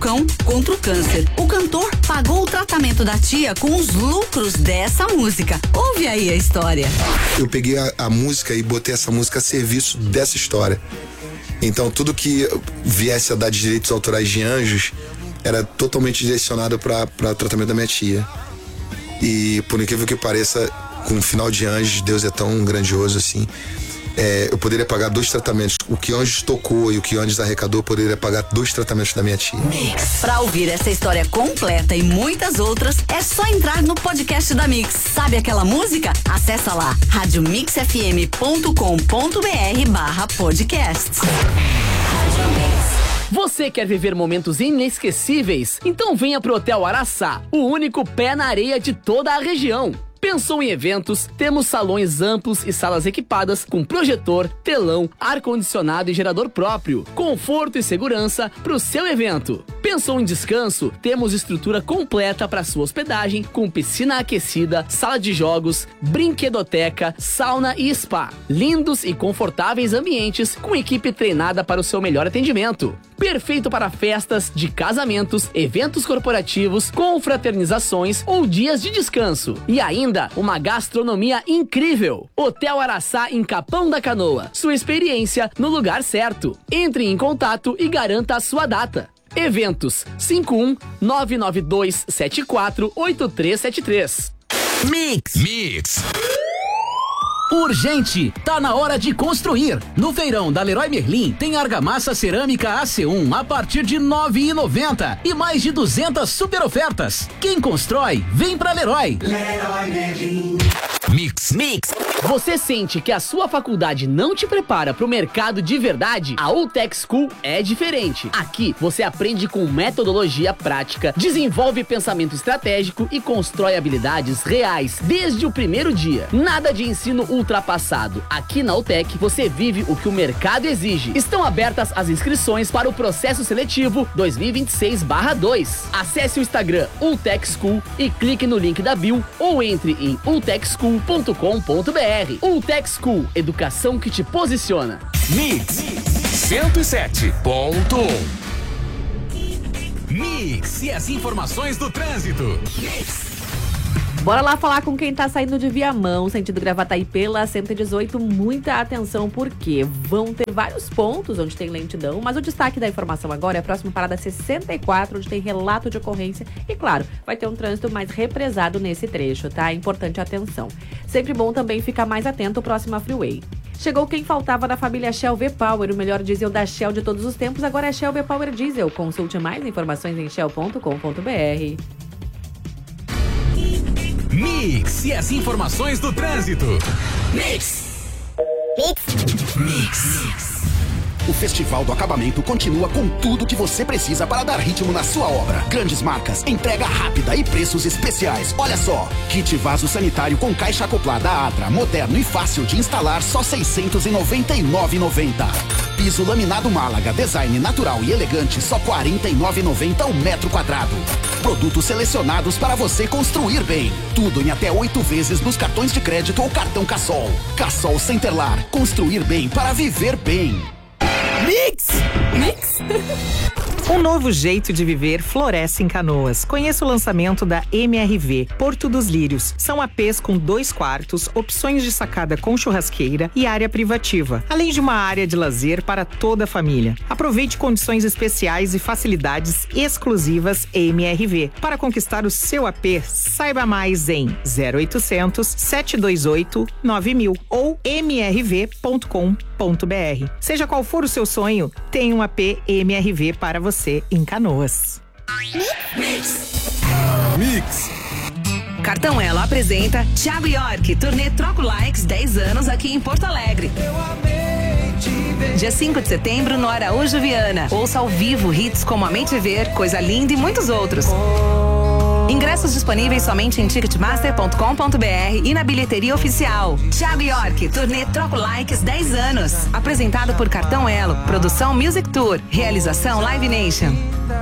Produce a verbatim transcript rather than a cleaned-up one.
cão contra o câncer. O cantor pagou o tratamento da tia com os lucros dessa música. Ouve aí a história. Eu peguei a, a música e botei essa música a serviço dessa história. Então tudo que viesse a dar de direitos autorais de Anjos era totalmente direcionado para o tratamento da minha tia. E por incrível que pareça, com o final de Anjos, Deus é tão grandioso assim. É, eu poderia pagar dois tratamentos. O que Anjos tocou e o que Anjos arrecadou, eu poderia pagar dois tratamentos da minha tia. Mix. Pra ouvir essa história completa e muitas outras, é só entrar no podcast da Mix. Sabe aquela música? Acessa lá, rádio mix f m ponto com ponto b r barra podcast. Você quer viver momentos inesquecíveis? Então venha pro Hotel Araçá, o único pé na areia de toda a região. Pensou em eventos? Temos salões amplos e salas equipadas com projetor, telão, ar-condicionado e gerador próprio. Conforto e segurança para o seu evento. Pensou em descanso? Temos estrutura completa para sua hospedagem com piscina aquecida, sala de jogos, brinquedoteca, sauna e spa. Lindos e confortáveis ambientes com equipe treinada para o seu melhor atendimento. Perfeito para festas de casamentos, eventos corporativos, confraternizações ou dias de descanso. E ainda uma gastronomia incrível. Hotel Araçá em Capão da Canoa. Sua experiência no lugar certo. Entre em contato e garanta a sua data. Eventos cinco um nove nove dois sete quatro oito três sete três. Mix. Mix. Urgente, tá na hora de construir. No feirão da Leroy Merlin tem argamassa cerâmica A C um a partir de nove reais e noventa centavos e mais de duzentas super ofertas. Quem constrói, vem pra Leroy. Leroy Merlin. Mix. Mix. Você sente que a sua faculdade não te prepara para o mercado de verdade? A Ultec School é diferente. Aqui você aprende com metodologia prática, desenvolve pensamento estratégico e constrói habilidades reais desde o primeiro dia. Nada de ensino ultrapassado. Aqui na Ultec você vive o que o mercado exige. Estão abertas as inscrições para o processo seletivo dois mil e vinte e seis barra dois. Acesse o Instagram Ultec School e clique no link da bio ou entre em ultec school ponto com ponto b r. Ultec School, educação que te posiciona. Mix cento e sete ponto um. Mix e as informações do trânsito. Mix. Bora lá falar com quem tá saindo de Viamão, sentido Gravataí pela cento e dezoito. Muita atenção, porque vão ter vários pontos onde tem lentidão, mas o destaque da informação agora é a próxima parada sessenta e quatro, onde tem relato de ocorrência e, claro, vai ter um trânsito mais represado nesse trecho, tá? Importante atenção. Sempre bom também ficar mais atento próximo à Freeway. Chegou quem faltava da família Shell V-Power, o melhor diesel da Shell de todos os tempos, agora é Shell V-Power Diesel. Consulte mais informações em shell ponto com ponto b r. Mix e as informações do trânsito. Mix. Mix. Mix. O Festival do Acabamento continua com tudo que você precisa para dar ritmo na sua obra. Grandes marcas, entrega rápida e preços especiais. Olha só, kit vaso sanitário com caixa acoplada Atra, moderno e fácil de instalar, só seiscentos e noventa e nove reais e noventa centavos. Piso laminado Málaga, design natural e elegante, só quarenta e nove reais e noventa centavos o metro quadrado. Produtos selecionados para você construir bem. Tudo em até oito vezes nos cartões de crédito ou cartão Cassol. Cassol Centerlar, construir bem para viver bem. Mix! Mix! Um novo jeito de viver floresce em Canoas. Conheça o lançamento da M R V, Porto dos Lírios. São A Pês com dois quartos, opções de sacada com churrasqueira e área privativa, além de uma área de lazer para toda a família. Aproveite condições especiais e facilidades exclusivas M R V. Para conquistar o seu A P, saiba mais em zero oitocentos, sete dois oito, nove mil ou m r v ponto com ponto b r. Seja qual for o seu sonho, tem um A P M R V para você. Você em Canoas. Mix. Mix. Cartão Elo apresenta Thiago York, turnê Troco Likes dez anos aqui em Porto Alegre. Dia cinco de setembro no Araújo Viana. Ouça ao vivo hits como Amei Te Ver, Coisa Linda e muitos outros. Ingressos disponíveis somente em ticketmaster ponto com ponto b r e na bilheteria oficial. Thiago York, turnê Troco Likes dez anos. Apresentado por Cartão Elo. Produção Music Tour. Realização Live Nation.